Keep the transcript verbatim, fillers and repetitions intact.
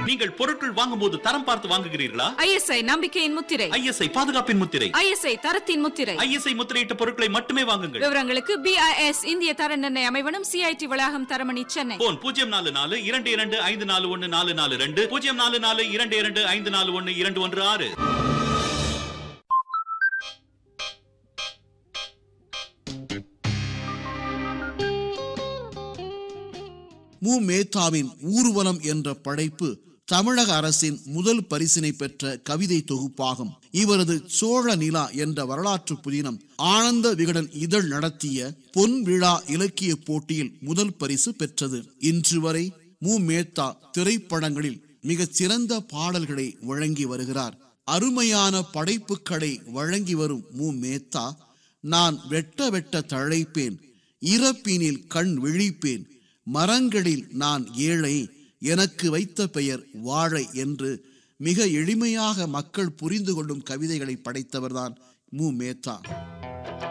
நீங்கள் பொருட்கள் வாங்கும் போது தரம் பார்த்து வாங்குகிறீர்களா? ஐஎஸ்ஐ நம்பிக்கையின் முத்திரை, ஐஎஸ்ஐ பாதுகாப்பின் முத்திரை, ஐஎஸ்ஐ தரத்தின் முத்திரை. ஐஎஸ்ஐ முத்திரையிட்ட பொருட்களை மட்டுமே வாங்குங்கள். விவரங்களுக்கு பிஐஎஸ் இந்திய தர நிர்ணய அமைவனம், சிஐடி வளாகம், தரமணி, சென்னை. போன் பூஜ்ஜியம் நாலு நாலு இரண்டு இரண்டு ஐந்து நாலு ஒன்னு நாலு நாலு ரெண்டு பூஜ்ஜியம் நாலு நாலு இரண்டு இரண்டு ஐந்து நாலு ஒன்னு இரண்டு ஒன்று ஆறு. மு மேத்தாவின் ஊர்வலம் என்ற படைப்பு தமிழக அரசின் முதல் பரிசினை பெற்ற கவிதை தொகுப்பாகும். இவரது சோழ நிலா என்ற வரலாற்று புதினம் ஆனந்த விகடன் இதழ் நடத்திய பொன் விழா இலக்கிய போட்டியில் முதல் பரிசு பெற்றது. இன்று வரை மு மேத்தா திரைப்படங்களில் மிகச் சிறந்த பாடல்களை வழங்கி வருகிறார். அருமையான படைப்புகளை வழங்கி வரும் மு மேத்தா, நான் வெட்ட வெட்ட தழைப்பேன், இறப்பினில் கண் விழிப்பேன், மரங்களில் நான் ஏழை, எனக்கு வைத்த பெயர் வாழை என்று மிக எளிமையாக மக்கள் புரிந்து கொள்ளும் கவிதைகளை படைத்தவர்தான் மு மேத்தா.